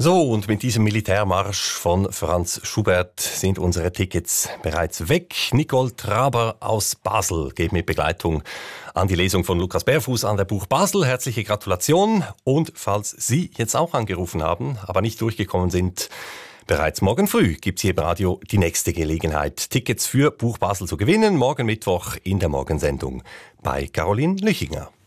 So, und mit diesem Militärmarsch von Franz Schubert sind unsere Tickets bereits weg. Nicole Traber aus Basel geht mit Begleitung an die Lesung von Lukas Bärfuß an der Buch Basel. Herzliche Gratulation. Und falls Sie jetzt auch angerufen haben, aber nicht durchgekommen sind, bereits morgen früh gibt's hier im Radio die nächste Gelegenheit, Tickets für Buch Basel zu gewinnen. Morgen Mittwoch in der Morgensendung bei Caroline Lüchinger.